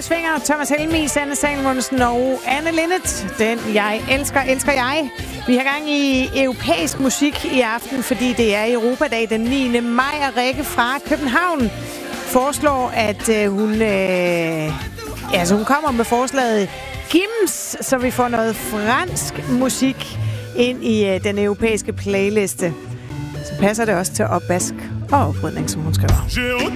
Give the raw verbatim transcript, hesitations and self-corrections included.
Svinger, Thomas Helmig, Sanne Salmonsen og Anne Linnet. Den jeg elsker, elsker jeg. Vi har gang i europæisk musik i aften, fordi det er Europadag den niende maj, og Rikke fra København foreslår, at øh, hun, øh, altså hun kommer med forslaget Gims, så vi får noget fransk musik ind i øh, den europæiske playliste. Så passer det også til opvask og oprydning, som hun skriver.